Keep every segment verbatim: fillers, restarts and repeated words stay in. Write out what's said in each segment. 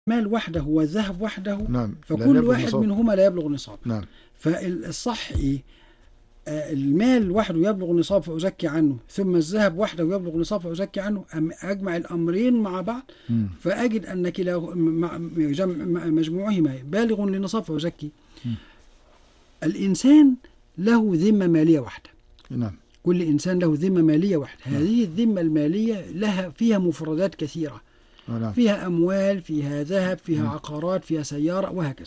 المال وحده والذهب وحده، نعم. فكل واحد نصاب. منهما لا يبلغ النصاب. نعم. فالصح إيه؟ آه المال وحده يبلغ النصاب فأزكي عنه، ثم الذهب وحده يبلغ النصاب فأزكي عنه، أم أجمع الأمرين مع بعض م. فأجد أن كلا مجموعهما بالغ للنصاب فأزكي. م. الإنسان له ذمة مالية واحدة. نعم. كل إنسان له ذمة مالية واحدة. نعم. هذه الذمة المالية لها فيها مفردات كثيرة. نعم. فيها أموال، فيها ذهب، فيها م. عقارات، فيها سيارة، وهكذا.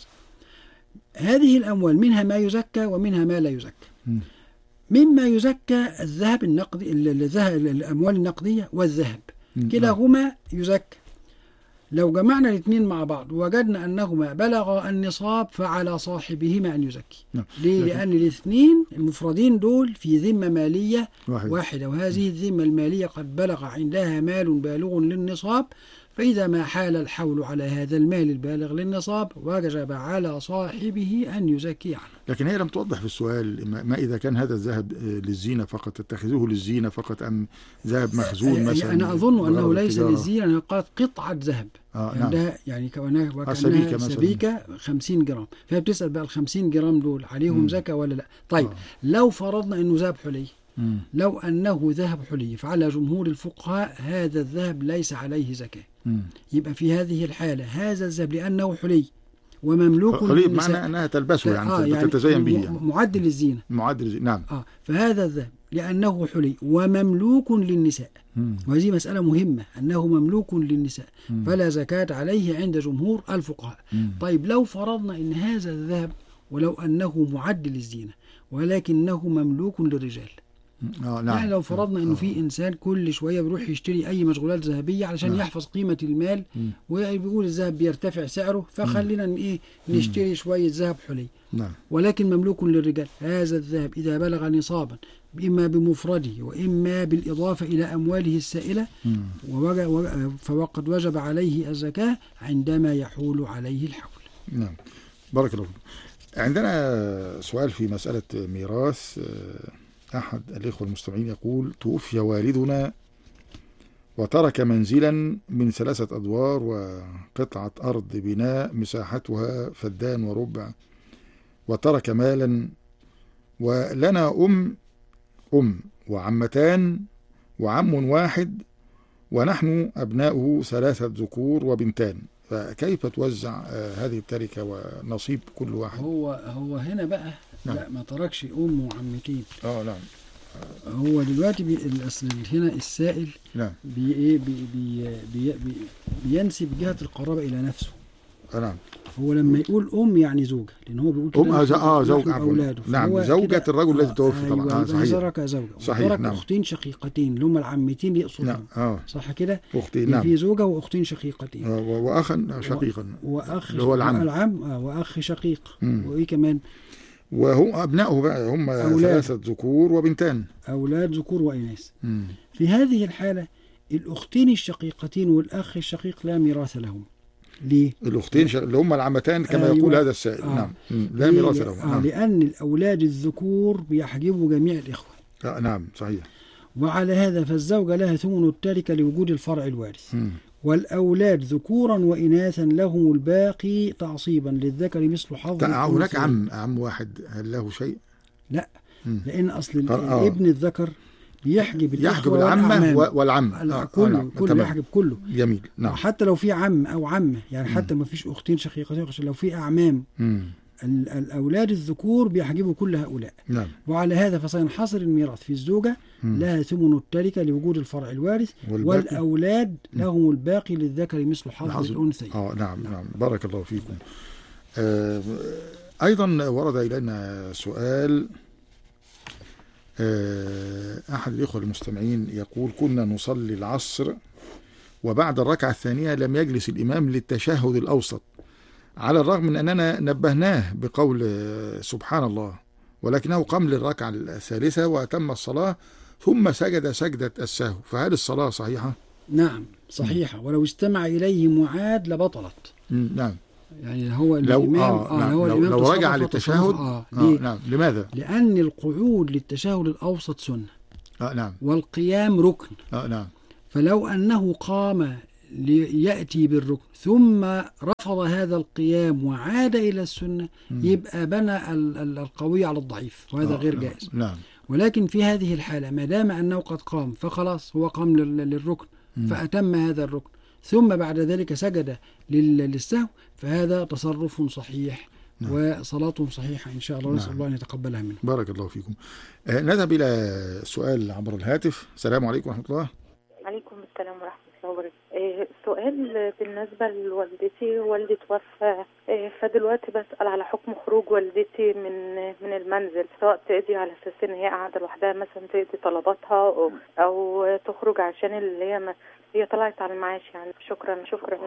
هذه الأموال منها ما يزكى ومنها ما لا يزكى. م. مما يزكى الذهب النقدي، الأموال النقدية والذهب، م. كلاهما يزكى. لو جمعنا الاثنين مع بعض وجدنا أنهما بلغ النصاب فعلى صاحبهما أن يزكي. نعم. ليه؟ لكن... لأن الاثنين المفردين دول في ذمة مالية واحد. واحدة، وهذه الذمة المالية قد بلغ عندها مال بالغ للنصاب، فإذا ما حال الحول على هذا المال البالغ للنصاب وجب على صاحبه أن يزكي عنه. لكن هي لم توضح في السؤال ما إذا كان هذا الذهب للزينة فقط، تتخذوه للزينة فقط، أم ذهب مخزون مثلا؟ أنا أظن أنه ليس للزينة، أنا قالت قطعة ذهب آه عندها. نعم. يعني كونها وكأنها سبيكة خمسين جرام، فهي بتسأل بقى الخمسين جرام دول عليهم زكاة ولا لا؟ طيب. آه. لو فرضنا أنه ذهب حلي، مم. لو أنه ذهب حلي فعلى جمهور الفقهاء هذا الذهب ليس عليه زكاة. مم. يبقى في هذه الحالة هذا الذهب لأنه حلي ومملوك حلي بمعنى أنها تلبسه، يعني, آه يعني تتزين به، يعني معدل للزينة. معدل للزينة. نعم. آه فهذا الذهب لأنه حلي ومملوك للنساء، مم. وهذه مسألة مهمة أنه مملوك للنساء، مم. فلا زكاة عليه عند جمهور الفقهاء. مم. طيب لو فرضنا أن هذا الذهب ولو أنه معدل للزينة ولكنه مملوك للرجال، آه نعم. يعني لو فرضنا انه آه. في انسان كل شويه بيروح يشتري اي مشغولات ذهبيه علشان نعم. يحفظ قيمه المال، وبيقول الذهب بيرتفع سعره فخلينا ايه نشتري شويه ذهب حلي، نعم. ولكن مملوك للرجال. هذا الذهب اذا بلغ نصابا اما بمفرده واما بالاضافه الى امواله السائله فوقد وجب عليه الزكاه عندما يحول عليه الحول. نعم. بارك الله فيك. عندنا سؤال في مساله ميراث. أحد الإخوة المستمعين يقول: توفي والدنا وترك منزلا من ثلاثة أدوار وقطعة أرض بناء مساحتها فدان وربع، وترك مالا، ولنا أم أم وعمتان وعم واحد، ونحن أبناؤه ثلاثة ذكور وبنتان، فكيف توزع هذه التركة ونصيب كل واحد؟ هو هو هنا بقى نعم. لا ما تركش أم وعمتين. اه نعم. هو دلوقتي بي الأصل هنا السائل نعم. بي بي بي بي بي بينسب جهة القرابة إلى نفسه. آه نعم. هو لما يقول أم يعني زوجة، لأن هو بيقول أم اه زوج أولاده. نعم، زوجة الرجل الذي توفي طبعا. أيوة. آه صحيح. ترك زوجة صحيح. ترك نعم. أختين شقيقتين اللي هم العمتين يقصدون. نعم. اه صح كده؟ أختين. نعم. في زوجة وأختين شقيقتين. آه وأخا شقيقا. وأخ اللي هو العم. العم آه وأخ شقيق. وإيه كمان؟ وهم أبنائه بقى هم ثلاثة ذكور وبنتان. أولاد ذكور وإناث. في هذه الحالة الأختين الشقيقتين والأخ الشقيق لا ميراث لهم. ليه؟ الأختين شق... اللي هم العمتان كما أيوة. يقول هذا السائل. آه. نعم. لا ميراث لهم. آه. نعم. لأن الأولاد الذكور بيحجبوا جميع الإخوة. آه نعم صحيح. وعلى هذا فالزوجة لها ثمن التركة لوجود الفرع الوارث. م. والأولاد ذكورا وإناثا لهم الباقي تعصيبا للذكر مثل حظ. هناك عم عم واحد هل له شيء؟ لا. م. لأن أصل الابن الذكر بيحجب يحجب العمة والعم آه. كله آه. نعم. كله يحجب كله. جميل. نعم. حتى لو في عم أو عمة، يعني حتى ما فيش أختين شقيقتين، لو في أعمام م. الأولاد الذكور بيحجبوا كل هؤلاء. نعم. وعلى هذا فسينحصر الميراث في الزوجة م. لها ثمن التركة لوجود الفرع الوارث، والباقي. والأولاد م. لهم الباقي للذكر مثل حظ الأنثى. آه نعم. نعم نعم بارك الله فيكم. آه أيضا ورد إلينا سؤال. آه أحد الإخوة المستمعين يقول: كنا نصلي العصر وبعد الركعة الثانية لم يجلس الإمام للتشهد الأوسط، على الرغم من أننا نبهناه بقول سبحان الله، ولكنه قام للركعة الثالثة وأتم الصلاة ثم سجد سجدة السهو، فهل الصلاة صحيحة؟ نعم صحيحة، ولو استمع إليه معاد لبطلت. نعم. يعني هو لو الإمام آه آه نعم. هو لو, الإمام لو رجع للتشهد آه آه نعم. لماذا؟ لأن القعود للتشهد الأوسط سنة. آه نعم. والقيام ركن. آه نعم. فلو أنه قام ليأتي بالركن ثم رفض هذا القيام وعاد إلى السنة، يبقى بنى القوي على الضعيف، وهذا غير جائز. نعم. ولكن في هذه الحالة ما دام أنه قد قام فخلاص هو قام للركن فأتم هذا الركن ثم بعد ذلك سجد للسهو، فهذا تصرف صحيح. نعم. وصلاته صحيحة إن شاء الله، نسأل نعم. الله أن يتقبلها منه. بارك الله فيكم. آه نذهب إلى سؤال عبر الهاتف. السلام عليكم ورحمة الله. عليكم السلام ورحمة الله وبركاته. السؤال بالنسبة لوالدتي، والدي توفى، فدلوقتي بسأل على حكم خروج والدتي من من المنزل، سواء تقضي على أساس إن هي قاعدة لوحدها مثلا تقضي طلباتها، أو, أو تخرج عشان اللي هي ما هي طلعت على المعاش يعني. شكرا شكرا.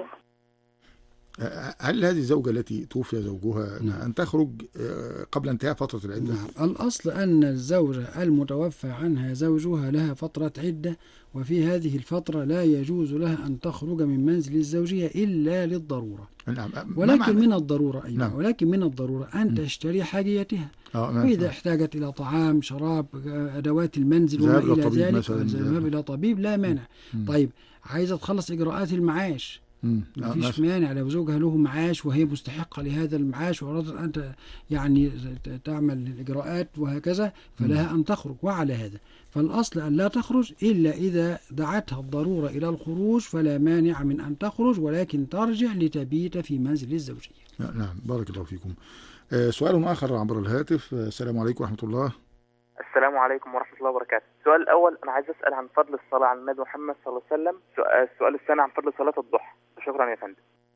هل هذه الزوجة التي توفي زوجها نعم. أن تخرج قبل انتهاء فترة العدة؟ نعم. الأصل أن الزوجة المتوفى عنها زوجها لها فترة عدة، وفي هذه الفترة لا يجوز لها أن تخرج من منزل الزوجية إلا للضرورة. نعم. ولكن من الضرورة أيضا نعم. ولكن من الضرورة أن تشتري حاجياتها، وإذا احتاجت إلى طعام شراب أدوات المنزل وما إلى ذلك ذهاب إلى طبيب لا مانع. م. طيب عايزة تخلص إجراءات المعاش، ما فيش مانع لو زوجها له معاش وهي مستحقة لهذا المعاش وأرادت أن يعني تعمل الإجراءات وهكذا فلها أن تخرج. وعلى هذا فالأصل أن لا تخرج إلا إذا دعتها الضرورة إلى الخروج، فلا مانع من أن تخرج، ولكن ترجع لتبيت في منزل الزوجية. نعم. بارك الله فيكم. سؤال آخر عبر الهاتف. السلام عليكم ورحمة الله. السلام عليكم ورحمة الله وبركاته. السؤال الأول أنا عايز أسأل عن فضل الصلاة على النبي محمد صلى الله عليه وسلم. السؤال الثاني عن فضل صلاة الضحى. شكرا يا فندم.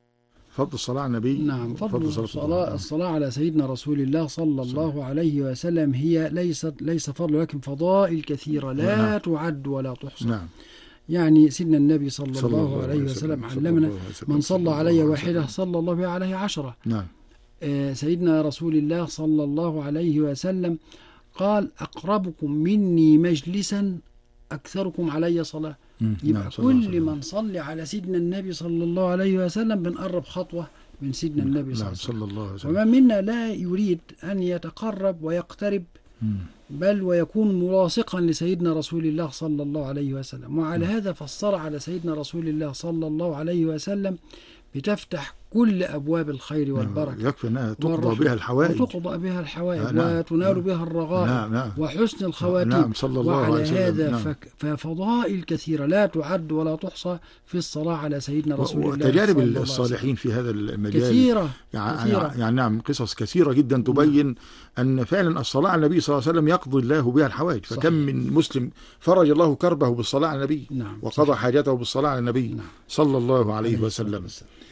فضل الصلاة على النبي. نعم. فضل, فضل الصلاة, الصلاة, الصلاة على سيدنا رسول الله صلى الله عليه وسلم هي ليست ليس فضل ولكن فضائل كثيرة لا نعم. تعد ولا تحصى. نعم. يعني سيدنا النبي صلى, صلى الله, الله عليه وسلم علمنا من صلى علي واحدة صلى الله عليه عشرة. نعم. آه سيدنا رسول الله صلى الله عليه وسلم قال أقربكم مني مجلسا أكثركم علي صلاة. يبقى نعم. كل من صلي على سيدنا النبي صلى الله عليه وسلم بنقرب خطوة من سيدنا النبي صلى, نعم. صلى الله عليه وسلم. وما منا لا يريد أن يتقرب ويقترب مم. بل ويكون ملاصقا لسيدنا رسول الله صلى الله عليه وسلم. وعلى مم. هذا فالصلاة على سيدنا رسول الله صلى الله عليه وسلم بتفتح كل أبواب الخير والبركة. يكفي أنها تقضى بها الحوائج وتقضى بها الحوائج آه نعم. وتنال نعم. بها الرغائب نعم. نعم. وحسن الخواتيم. نعم. صلى الله وعلى عليه وسلم. هذا نعم. ففضائل كثيرة لا تعد ولا تحصى في الصلاة على سيدنا رسول الله. وتجارب الصالحين في هذا المجال كثيرة يعني, كثيرة. يعني نعم قصص كثيرة جدا تبين نعم. أن فعلا الصلاة على النبي صلى الله عليه وسلم يقضي الله بها الحوائج. فكم صحيح. من مسلم فرج الله كربه بالصلاة على النبي نعم. وقضى صحيح. حاجته بالصلاة على النبي نعم. صلى الله عليه عليه وسلم.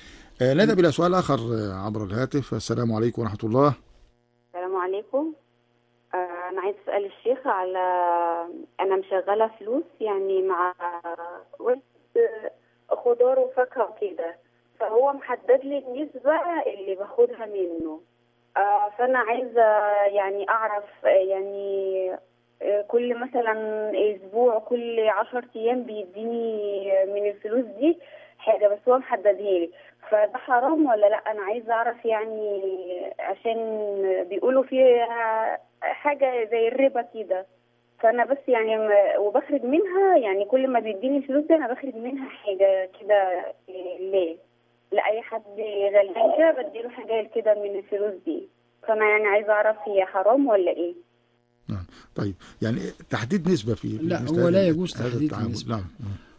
آه نذهب إلى سؤال آخر عبر الهاتف. السلام عليكم ورحمة الله. السلام عليكم. آه أنا عايز أسأل الشيخ على أنا مشغلة فلوس يعني مع ولد خضار وفاكهة وكده، فهو محدد لي النسبة اللي باخدها منه. آه فأنا عايزة يعني أعرف يعني كل مثلا أسبوع كل عشر أيام بيديني من الفلوس دي حاجة، بس هو محددها لي، فده حرام ولا لا؟ انا عايزه اعرف يعني عشان بيقولوا فيها حاجه زي الربا كده، فانا بس يعني وبخرج منها يعني كل ما بيديني الفلوس دي انا بخرج منها حاجه كده ليه؟ لاي حد غلبان كده بديله حاجه كده من الفلوس دي، فانا يعني عايزه اعرف هي حرام ولا ايه؟ نعم. طيب يعني تحديد نسبه في لا هو لا يجوز تحديد النسبه. نعم.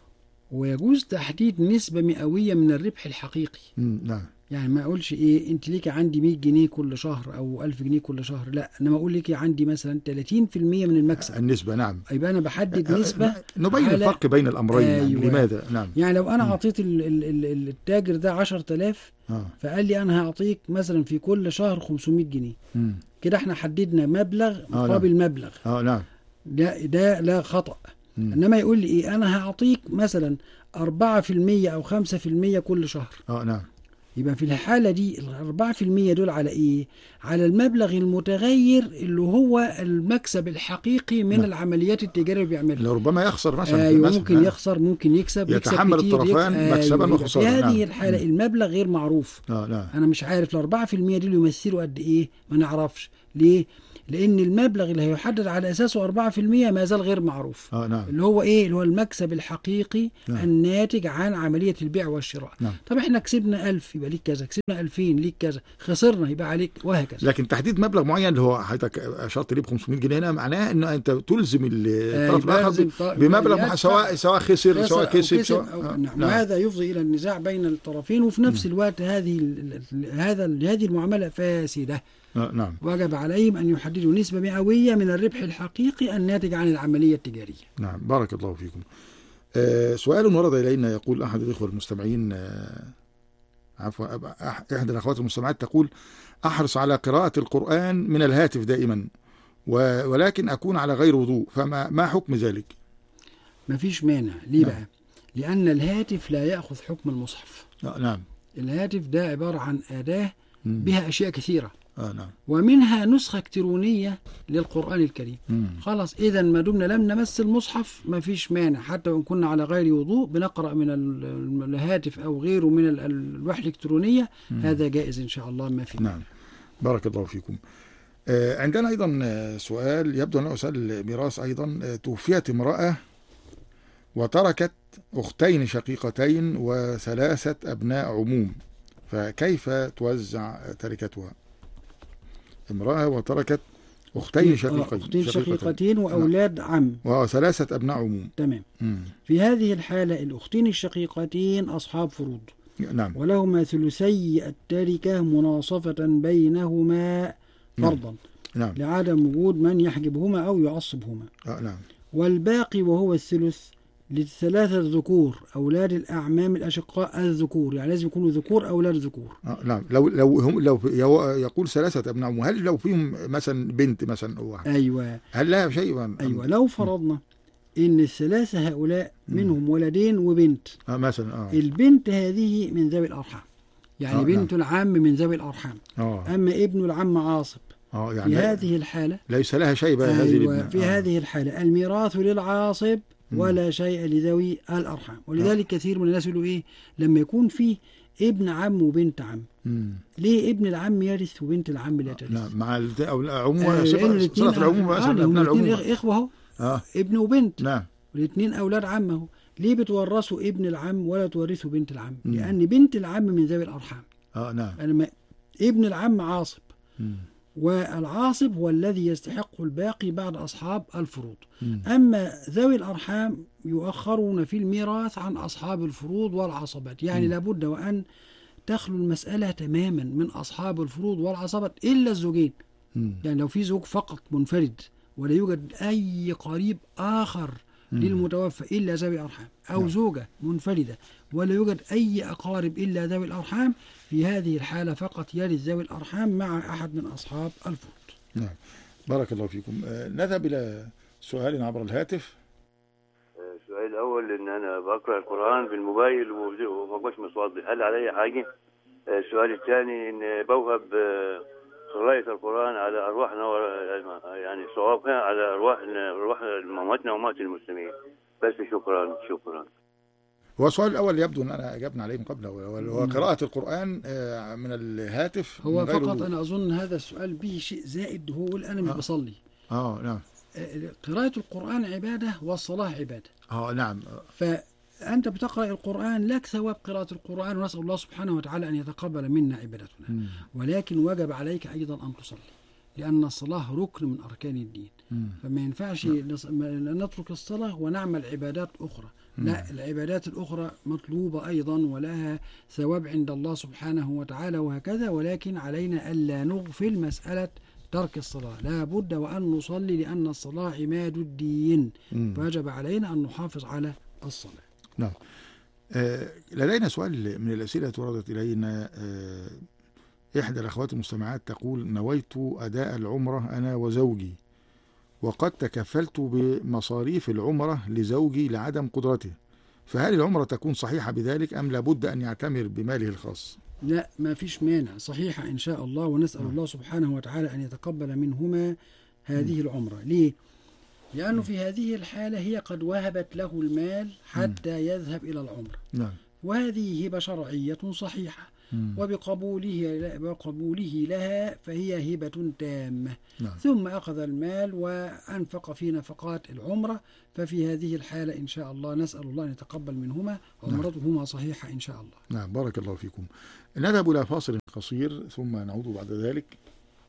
ويجوز تحديد نسبة مئوية من الربح الحقيقي. نعم. يعني ما أقولش إيه أنت ليك عندي مية جنيه كل شهر أو ألف جنيه كل شهر، لا أنا ما أقول لك عندي مثلا ثلاثين بالمئة من المكسب. النسبة نعم. يبقى أنا بحدد نسبة. نبين الفرق بين الأمرين. أيوة. لماذا؟ نعم. يعني لو أنا أعطيت التاجر ده عشرة آلاف آه. فقال لي أنا هعطيك مثلا في كل شهر خمسمائة جنيه، كده احنا حددنا مبلغ مقابل آه نعم. مبلغ. اه نعم. ده ده لا خطأ. مم. إنما يقول لي إيه أنا هعطيك مثلا أربعة في المية أو خمسة في المية كل شهر. اه نعم. يبقى في الحالة دي الأربعة في المية دول على إيه؟ على المبلغ المتغير اللي هو المكسب الحقيقي من نعم. العمليات التجارية اللي بيعملها. ربما يخسر مثلا. آه ممكن نعم. يخسر ممكن يكسب. يتحمل الطرفان آه مكسبا وخسارة. في هذه نعم. الحالة مم. المبلغ غير معروف. آه نعم. أنا مش عارف الأربعة في المية دول يمثلوا قد إيه ما نعرفش. ليه؟ لأن المبلغ اللي هيحدد على أساسه أربعة في المية ما زال غير معروف. آه نعم. اللي هو إيه؟ اللي هو المكسب الحقيقي نعم. الناتج عن عملية البيع والشراء. نعم. طب إحنا كسبنا ألف يبقى ليك كذا، كسبنا ألفين ليك كذا، خسرنا يبقى عليك، وهكذا. لكن تحديد مبلغ معين اللي هو حضرتك أشرت ليه ب خمسمائة جنيه هنا، معناه إن أنت تلزم الطرف الآخر بمبلغ سواء سواء خسر سواء كسب سواء. آه. نعم. وهذا يفضي إلى النزاع بين الطرفين، وفي نفس م. الوقت هذه هذا هذه المعاملة فاسدة. آه نعم. وجب عليهم أن يحددوا نسبة مئوية من الربح الحقيقي الناتج عن العملية التجارية. نعم بارك الله فيكم. آه سؤال ورد إلينا، يقول أحد الإخوة المستمعين، آه عفوا إحدى الأخوات المستمعات تقول: أحرص على قراءة القرآن من الهاتف دائما ولكن أكون على غير وضوء، فما ما حكم ذلك؟ ما فيش مانع. ليه نعم. بقى؟ لأن الهاتف لا يأخذ حكم المصحف. آه نعم. الهاتف ده عبارة عن أداة بها أشياء كثيرة. آه نعم. ومنها نسخة إلكترونية للقرآن الكريم. مم. خلاص، إذا ما دمنا لم نمس المصحف ما فيش مانع، حتى وإن كنا على غير وضوء بنقرأ من الهاتف أو غيره من الوحي الإلكترونية. مم. هذا جائز إن شاء الله، ما في. نعم بارك الله فيكم. آه عندنا أيضا سؤال، يبدو أنه سؤال ميراث أيضا. آه توفيت امرأة وتركت أختين شقيقتين وثلاثة أبناء عموم، فكيف توزع تركتها؟ امرأة وتركت أختين شقيقتين أختين شقيقتين وأولاد عم وثلاثة أبناء عموم. تمام. مم. في هذه الحالة الأختين الشقيقتين أصحاب فروض. نعم. ولهما ثلثي التركة مناصفة بينهما فرضا. نعم. لعدم وجود من يحجبهما أو يعصبهما. آه نعم. والباقي وهو الثلث للثلاثة ذكور أولاد الأعمام الأشقاء الذكور، يعني لازم يكونوا ذكور أولاد ذكور. آه نعم. لو لو هم لو يقول ثلاثة أبناء، هل لو فيهم مثلا بنت مثلا أو واحد، أيوة، هل لها شيء؟ أيوة، لو فرضنا إن الثلاثة هؤلاء منهم ولدين وبنت. آه مثلا آه. البنت هذه من ذوي الأرحام، يعني آه بنت نعم. العم من ذوي الأرحام. آه. أما ابن العم عاصب. آه يعني في هذه الحالة ليس لها شيء بقى. أيوة هذه الابنة. في آه. هذه الحالة الميراث للعاصب ولا شيء لذوي الأرحام. ولذلك آه. كثير من الناس يقولوا إيه لما يكون فيه ابن عم وبنت عم، مم. ليه ابن العم يرث وبنت العم لا ترث؟ نعم مع العموم. آه صلة العموم مثلا. ابن العموم إخوة اهو. آه. ابن وبنت. نعم. والاثنين أولاد عمه. ليه بتورثوا ابن العم ولا تورثوا بنت العم؟ مم. لأن بنت العم من ذوي الأرحام. آه نعم. لما ابن العم عاصب، مم. والعاصب هو الذي يستحق الباقي بعد أصحاب الفروض. مم. أما ذوي الأرحام يؤخرون في الميراث عن أصحاب الفروض والعصبات، يعني مم. لابد وأن تخلو المسألة تماما من أصحاب الفروض والعصبات إلا الزوجين. مم. يعني لو في زوج فقط منفرد ولا يوجد أي قريب آخر مم. للمتوفى إلا ذوي أرحام، أو مم. زوجة منفردة ولا يوجد أي أقارب إلا ذوي الأرحام، في هذه الحالة فقط يرث ذوي الأرحام مع أحد من أصحاب الفروض. نعم بارك الله فيكم. آه نذهب إلى سؤال عبر الهاتف. السؤال الأول، إن أنا بقرأ القرآن بالموبايل وما بقاش متوضي، هل علي حاجة؟ السؤال الثاني، إن بوهب قراءة القرآن على أرواحنا، يعني صوابها على أرواح أرواح موتنا وموت المسلمين بس. شكرا شكرا. هو السؤال الأول يبدو أن أنا أجبنا عليه من قبل، هو قراءة القرآن من الهاتف. هو فقط أنا أظن هذا السؤال به شيء زائد، هو يقول أنا مش آه. بصلي. آه نعم. قراءة القرآن عبادة والصلاة عبادة. آه نعم. فأنت بتقرأ القرآن لك ثواب قراءة القرآن، ونسأل الله سبحانه وتعالى أن يتقبل منا عبادتنا. م. ولكن وجب عليك أيضا أن تصلي، لأن الصلاة ركن من أركان الدين. م. فما ينفعش نترك الصلاة ونعمل عبادات أخرى. لا، العبادات الأخرى مطلوبة أيضا ولها ثواب عند الله سبحانه وتعالى وهكذا، ولكن علينا ألا نغفل مسألة ترك الصلاة. لا بد وأن نصلي لأن الصلاة عماد الدين، فيجب علينا أن نحافظ على الصلاة. نعم. آه لدينا سؤال من الأسئلة وردت إلينا. آه إحدى الأخوات المستمعات تقول: نويت أداء العمرة أنا وزوجي، وقد تكفلت بمصاريف العمرة لزوجي لعدم قدرته، فهل العمرة تكون صحيحة بذلك أم لابد أن يعتمر بماله الخاص؟ لا، ما فيش مانع، صحيحة إن شاء الله، ونسأل م. الله سبحانه وتعالى أن يتقبل منهما هذه م. العمرة. ليه؟ لأنه م. في هذه الحالة هي قد وهبت له المال حتى م. يذهب إلى العمرة. نعم. وهذه هبة شرعية صحيحة، وبقبوله وقبوله لها فهي هبة تامة. نعم. ثم أخذ المال وأنفق في نفقات العمرة، ففي هذه الحالة إن شاء الله نسأل الله أن يتقبل منهما عمرتهما صحيحة إن شاء الله. نعم، بارك الله فيكم. نذهب إلى فاصل قصير ثم نعود بعد ذلك.